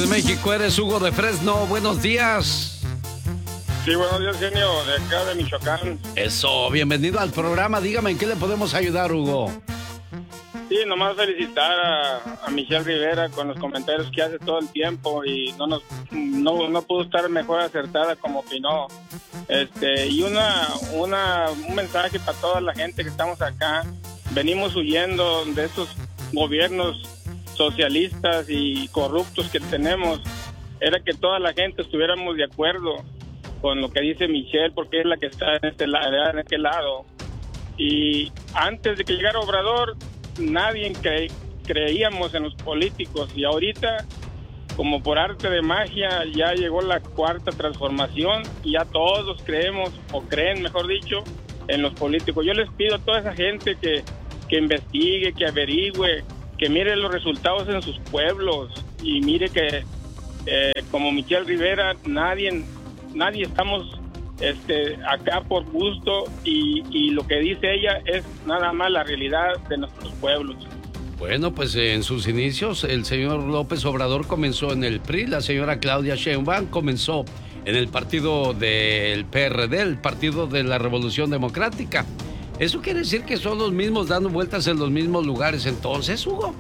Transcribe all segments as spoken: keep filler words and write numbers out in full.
México. Eres Hugo de Fresno. Buenos días. Sí, buenos días, genio, de acá de Michoacán. Eso, bienvenido al programa. Dígame, ¿en qué le podemos ayudar, Hugo? Sí, nomás felicitar a, a Michelle Rivera con los comentarios que hace todo el tiempo y no nos no, no pudo estar mejor acertada como opinó. Este, y una, una, un mensaje para toda la gente que estamos acá. Venimos huyendo de estos gobiernos socialistas y corruptos que tenemos. Era que toda la gente estuviéramos de acuerdo con lo que dice Michelle, porque es la que está en este, lado, en este lado. Y antes de que llegara Obrador, nadie cre creíamos en los políticos, y ahorita, como por arte de magia, ya llegó la cuarta transformación y ya todos creemos, o creen, mejor dicho, en los políticos. Yo les pido a toda esa gente que, que investigue, que averigüe, que mire los resultados en sus pueblos y mire que, eh, como Michelle Rivera, nadie, nadie estamos este, acá por gusto, y, y lo que dice ella es nada más la realidad de nuestros pueblos. Bueno, pues eh, en sus inicios el señor López Obrador comenzó en el P R I, la señora Claudia Sheinbaum comenzó en el partido del P R D, el Partido de la Revolución Democrática. ¿Eso quiere decir que son los mismos dando vueltas en los mismos lugares entonces, Hugo?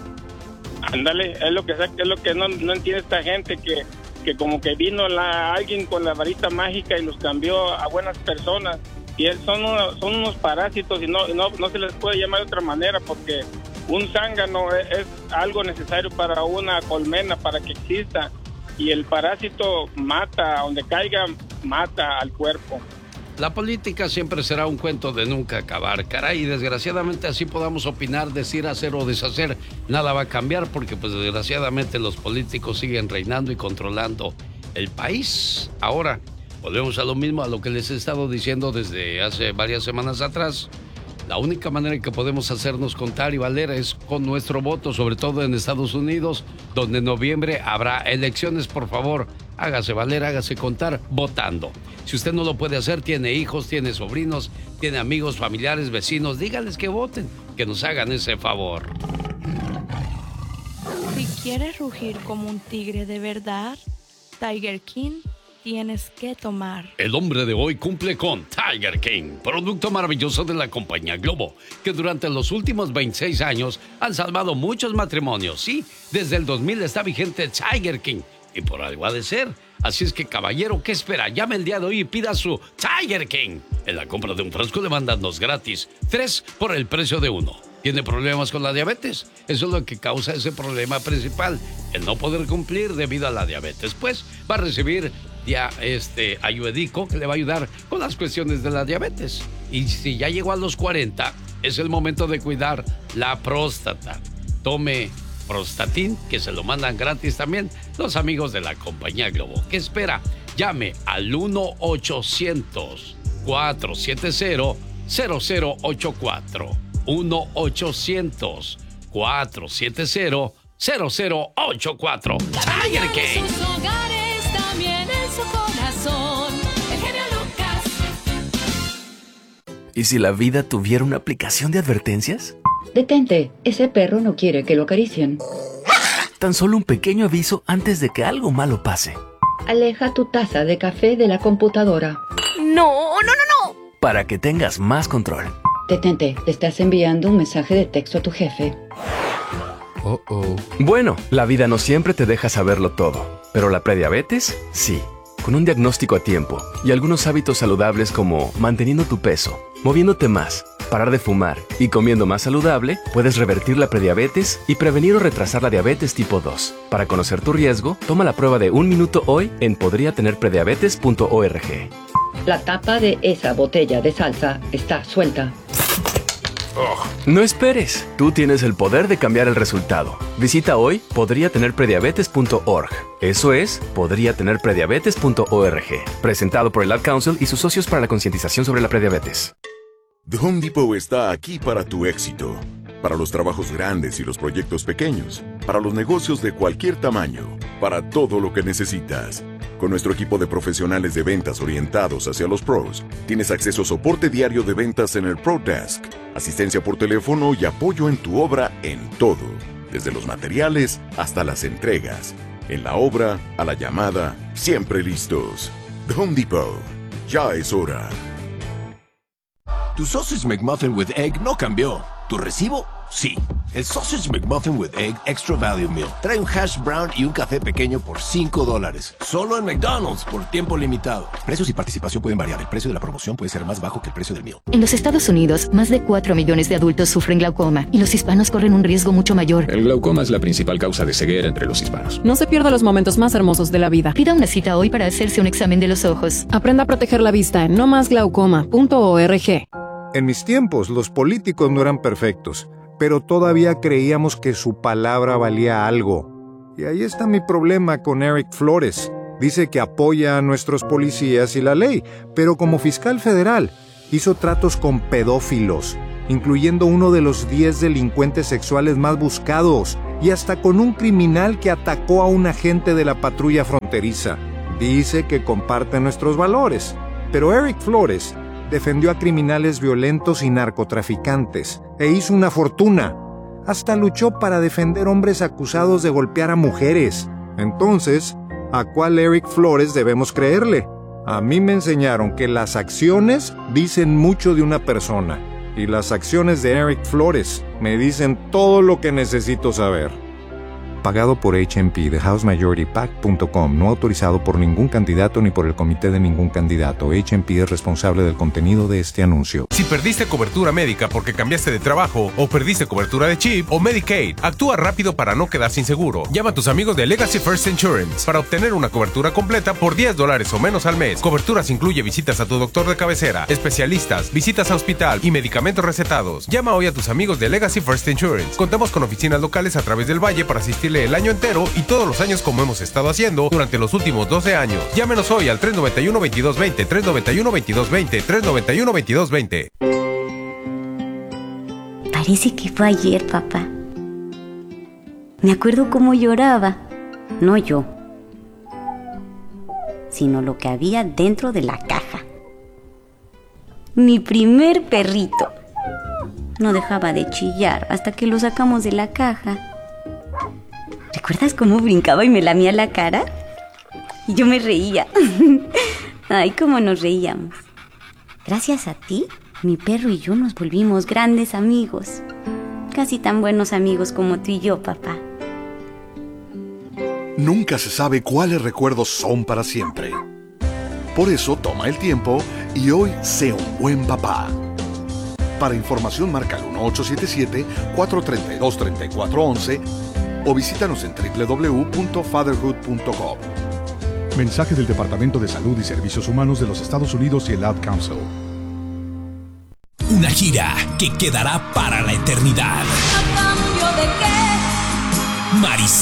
Ándale, es lo que, es lo que no, no entiende esta gente, que, que como que vino la, alguien con la varita mágica y los cambió a buenas personas. Y son unos, son unos parásitos y no, no, no se les puede llamar de otra manera, porque un zángano es, es algo necesario para una colmena, para que exista. Y el parásito mata, donde caiga, mata al cuerpo. La política siempre será un cuento de nunca acabar, caray, y desgraciadamente así podamos opinar, decir, hacer o deshacer, nada va a cambiar, porque pues desgraciadamente los políticos siguen reinando y controlando el país. Ahora, volvemos a lo mismo, a lo que les he estado diciendo desde hace varias semanas atrás. La única manera en que podemos hacernos contar y valer es con nuestro voto, sobre todo en Estados Unidos, donde en noviembre habrá elecciones. Por favor, hágase valer, hágase contar votando. Si usted no lo puede hacer, tiene hijos, tiene sobrinos, tiene amigos, familiares, vecinos, díganles que voten, que nos hagan ese favor. Si quieres rugir como un tigre de verdad, Tiger King tienes que tomar. El hombre de hoy cumple con Tiger King, producto maravilloso de la compañía Globo, que durante los últimos veintiséis años han salvado muchos matrimonios. Sí, desde el dos mil está vigente Tiger King, y por algo ha de ser. Así es que, caballero, ¿qué espera? Llame el día de hoy y pida su Tiger King. En la compra de un frasco le mandan dos gratis, tres por el precio de uno. ¿Tiene problemas con la diabetes? Eso es lo que causa ese problema principal, el no poder cumplir debido a la diabetes. Pues va a recibir ya este ayuedico que le va a ayudar con las cuestiones de la diabetes. Y si ya llegó a los cuarenta, es el momento de cuidar la próstata. Tome Prostatin, que se lo mandan gratis también los amigos de la compañía Globo. ¿Qué espera? Llame al uno ochocientos, cuatro siete cero, cero cero ocho cuatro. uno ochocientos, cuatro siete cero, cero cero ocho cuatro. Tiger King. En sus hogares, también en su corazón. El genio Lucas. ¿Y si la vida tuviera una aplicación de advertencias? Detente, ese perro no quiere que lo acaricien. Tan solo un pequeño aviso antes de que algo malo pase. Aleja tu taza de café de la computadora. No, no, no, no. Para que tengas más control. Detente, le estás enviando un mensaje de texto a tu jefe. Oh, oh. Bueno, la vida no siempre te deja saberlo todo, pero la prediabetes, sí. Con un diagnóstico a tiempo y algunos hábitos saludables como manteniendo tu peso, moviéndote más, parar de fumar y comiendo más saludable, puedes revertir la prediabetes y prevenir o retrasar la diabetes tipo dos. Para conocer tu riesgo, toma la prueba de un minuto hoy en podría tener prediabetes punto org. La tapa de esa botella de salsa está suelta. Oh. No esperes, tú tienes el poder de cambiar el resultado. Visita hoy podría tener prediabetes punto org. Eso es, podría tener prediabetes punto org. Presentado por el Ad Council y sus socios para la concientización sobre la prediabetes. The Home Depot está aquí para tu éxito. Para los trabajos grandes y los proyectos pequeños. Para los negocios de cualquier tamaño. Para todo lo que necesitas. Con nuestro equipo de profesionales de ventas orientados hacia los pros, tienes acceso a soporte diario de ventas en el Pro Desk, asistencia por teléfono y apoyo en tu obra en todo, desde los materiales hasta las entregas. En la obra, a la llamada, siempre listos. The Home Depot. Ya es hora. Tu Sausage McMuffin with Egg no cambió. ¿Tu recibo? Sí. El Sausage McMuffin with Egg Extra Value Meal trae un hash brown y un café pequeño por cinco dólares. Solo en McDonald's por tiempo limitado. Precios y participación pueden variar. El precio de la promoción puede ser más bajo que el precio del meal. En los Estados Unidos, más de cuatro millones de adultos sufren glaucoma y los hispanos corren un riesgo mucho mayor. El glaucoma es la principal causa de ceguera entre los hispanos. No se pierda los momentos más hermosos de la vida. Pida una cita hoy para hacerse un examen de los ojos. Aprenda a proteger la vista en no más glaucoma punto org. En mis tiempos, los políticos no eran perfectos, pero todavía creíamos que su palabra valía algo. Y ahí está mi problema con Eric Flores. Dice que apoya a nuestros policías y la ley, pero como fiscal federal hizo tratos con pedófilos, incluyendo uno de los diez delincuentes sexuales más buscados, y hasta con un criminal que atacó a un agente de la patrulla fronteriza. Dice que comparte nuestros valores, pero Eric Flores defendió a criminales violentos y narcotraficantes e hizo una fortuna. Hasta luchó para defender hombres acusados de golpear a mujeres. Entonces, ¿a cuál Eric Flores debemos creerle? A mí me enseñaron que las acciones dicen mucho de una persona, y las acciones de Eric Flores me dicen todo lo que necesito saber. Pagado por H M P de House Majority Pac punto com, no autorizado por ningún candidato ni por el comité de ningún candidato. H M P es responsable del contenido de este anuncio. Si perdiste cobertura médica porque cambiaste de trabajo, o perdiste cobertura de CHIP o Medicaid, actúa rápido para no quedar sin seguro. Llama a tus amigos de Legacy First Insurance para obtener una cobertura completa por diez dólares o menos al mes. Coberturas incluye visitas a tu doctor de cabecera, especialistas, visitas a hospital y medicamentos recetados. Llama hoy a tus amigos de Legacy First Insurance. Contamos con oficinas locales a través del valle para asistirle el año entero y todos los años como hemos estado haciendo durante los últimos doce años. Llámenos hoy al tres noventa y uno, veintidós veinte, tres noventa y uno, veintidós veinte, tres noventa y uno, veintidós veinte. Parece que fue ayer, papá. Me acuerdo cómo lloraba. No yo, sino lo que había dentro de la caja. Mi primer perrito. No dejaba de chillar hasta que lo sacamos de la caja. ¿Recuerdas cómo brincaba y me lamía la cara? Y yo me reía. Ay, cómo nos reíamos. Gracias a ti, mi perro y yo nos volvimos grandes amigos. Casi tan buenos amigos como tú y yo, papá. Nunca se sabe cuáles recuerdos son para siempre. Por eso toma el tiempo y hoy sé un buen papá. Para información marca el uno ocho siete siete, cuatro tres dos, tres cuatro uno uno o visítanos en doble u doble u doble u punto fatherhood punto com. Mensaje del Departamento de Salud y Servicios Humanos de los Estados Unidos y el Ad Council. Una gira que quedará para la eternidad. ¿A cambio de qué? Marisol